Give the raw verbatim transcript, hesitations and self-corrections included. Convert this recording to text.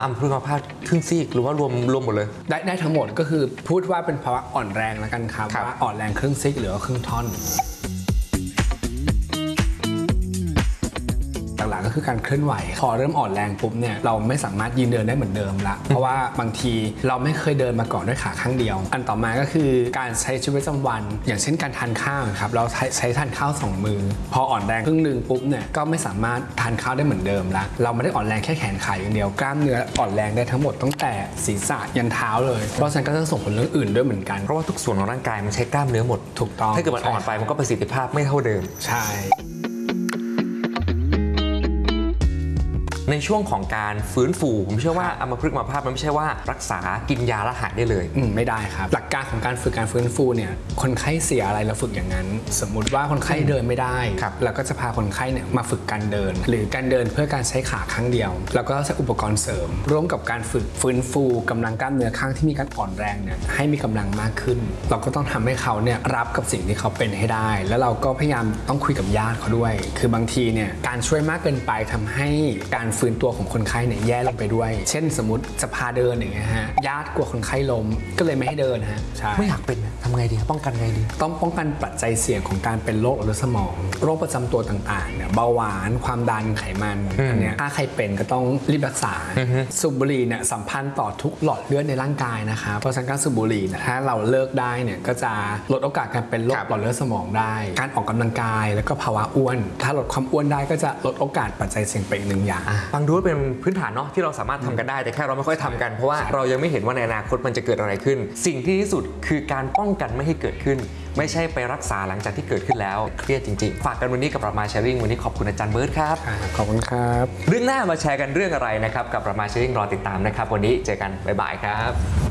อัมพฤกษภาพครึ่งซีกหรือว่ารวมรวมหมดเลยได้ได้ทั้งหมดก็คือพูดว่าเป็นภาวะอ่อนแรงแล้วกันครับว่าอ่อนแรงครึ่งซีกหรือว่าครึ่งท่อนหลักๆก็คือการเคลื่อนไหวพอเริ่มอ่อนแรงปุ๊บเนี่ยเราไม่สามารถยืนเดินได้เหมือนเดิมละเพราะว่าบางทีเราไม่เคยเดินมาก่อนด้วยขาข้างเดียวอันต่อมาก็คือการใช้ชีวิตประจำวันอย่างเช่นการทานข้าวครับเราใช้ทานข้าวสองมือพออ่อนแรงครึ่งนึงปุ๊บเนี่ยก็ไม่สามารถทานข้าวได้เหมือนเดิมละเราไม่ได้อ่อนแรงแค่แขนขาอย่างเดียวกล้ามเนื้ออ่อนแรงได้ทั้งหมดตั้งแต่ศีรษะยันเท้าเลยเพราะฉะนั้นก็จะส่งผลเรื่องอื่นด้วยเหมือนกันเพราะว่าทุกส่วนของร่างกายมันใช้กล้ามเนื้อหมดถูกต้องถ้าเกิดมันอ่อนไปมันก็ประสิทธิภาพไม่เท่าเดิมใช่ในช่วงของการฟื้นฟูผมเชื่อว่าอัมพฤกษภาพมันไม่ใช่ว่ารักษากินยาแล้วหายได้เลยอืมไม่ได้ครับหลักการของการฝึกการฟื้นฟูเนี่ยคนไข้เสียอะไรเราฝึกอย่างนั้นสมมุติว่าคนไข้เดินไม่ได้เราก็จะพาคนไข้เนี่ยมาฝึกการเดินหรือการเดินเพื่อการใช้ขาข้างเดียวแล้วก็ใช้อุปกรณ์เสริมร่วมกับการฝึกฟื้นฟูกำลังกล้ามเนื้อข้างที่มีการอ่อนแรงเนี่ยให้มีกำลังมากขึ้นเราก็ต้องทำให้เขาเนี่ยรับกับสิ่งที่เขาเป็นให้ได้แล้วเราก็พยายามต้องคุยกับญาติเขาด้วยคือบางทีเนี่ยการช่วยมากเกินไปทำให้การฟื้นตัวของคนไข้เนี่ยแย่ลงไปด้วยเช่นสมมติจะพาเดินอย่างเงี้ยฮะญาติกลัวคนไข้ล้มก็เลยไม่ให้เดินฮะใช่ไม่อยากเป็นทำไงดีป้องกันไงดีต้องป้องกันปัจจัยเสี่ยงของการเป็นโรคหลอดเลือดสมองโรคประจำตัวต่างๆเนี่ยเบาหวานความดันไขมันอันเนี้ยถ้าใครเป็นก็ต้องรีบรักษาสูบบุหรี่เนี่ยสัมพันธ์ต่อทุกหลอดเลือดในร่างกายนะคะเพราะฉะนั้นการสูบบุหรี่เนี่ยถ้าเราเลิกได้เนี่ยก็จะลดโอกาสการเป็นโรคหลอดเลือดสมองได้การออกกำลังกายแล้วก็ภาวะอ้วนถ้าลดความอ้วนได้ก็จะลดโอกาสปัจจัยเสี่ยงไปอีกหนึ่งอย่างฟังดูเป็นพื้นฐานเนาะที่เราสามารถทำกันได้แต่แค่เราไม่ค่อยทำกันเพราะว่าเรายังไม่เห็นว่าในอนาคตมันจะเกิดอะไรขึ้นสิ่งที่ที่สุดคือการป้องกันไม่ให้เกิดขึ้นไม่ใช่ไปรักษาหลังจากที่เกิดขึ้นแล้วเครียดจริงๆฝากกันวันนี้กับประมาแชร์ริ่งวันนี้ขอบคุณอาจารย์เบิร์ตครับขอบคุณครับเรื่องหน้ามาแชร์กันเรื่องอะไรนะครับกับประมาแชร์ริ่งรอติดตามนะครับวันนี้เจอกันบ๊ายบายครับ